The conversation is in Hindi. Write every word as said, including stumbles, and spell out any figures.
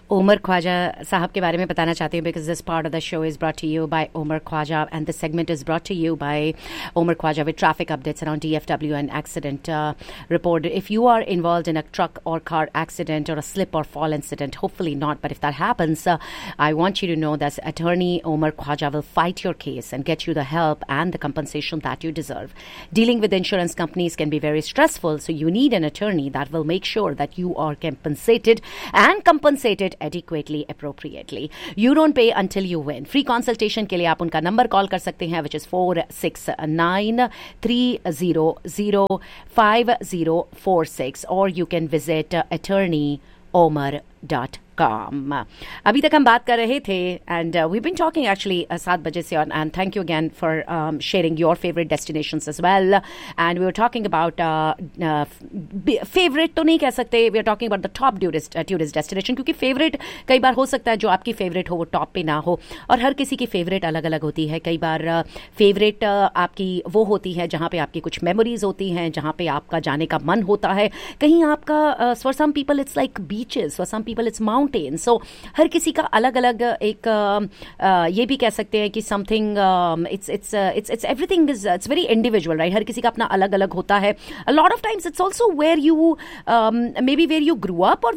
Omar Khwaja साहब के बारे में बताना चाहती हूँ because this part of the show is brought to you by Omar Khwaja and this segment is brought to you by Omar Khwaja with traffic updates around D F W and accident uh, report. If you are involved in a truck or car accident or a slip or fall incident, hopefully not, but if that happens, uh, I want you to know that attorney Omar Khwaja will fight your case and get you the help and the compensation that you deserve. Dealing with insurance companies can be very stressful, so you need an attorney that will make sure that you are compensated and compensated adequately, appropriately. You don't pay until you win. Free consultation के लिए आप उनका नंबर कॉल कर सकते हैं, which is four six nine three zero zero five zero four six, or you can visit uh, attorney omar dot com. अभी तक हम बात कर रहे थे and uh, we've been talking actually uh, सात बजे से on, and thank you again for um, sharing your favorite destinations as well, and we were talking about uh, uh, favorite तो नहीं कह सकते, we are talking about the top tourist, uh, tourist destination, क्योंकि favorite कई बार हो सकता है जो आपकी favorite हो वो top पे ना हो, और हर किसी की favorite अलग अलग होती है. कई बार uh, favorite uh, आपकी वो होती है जहाँ पे आपकी कुछ memories होती हैं, जहाँ पे आपका जाने का मन होता है. कहीं आपका uh, for some people it's like beaches, for some people it's mountains. So so, हर किसी का अलग अलग एक uh, uh, ये भी कह सकते हैं कि something it's it's it's it's everything is it's very individual, right. हर किसी का अपना अलग अलग होता है. A lot of times it's also where you may be where you grew up और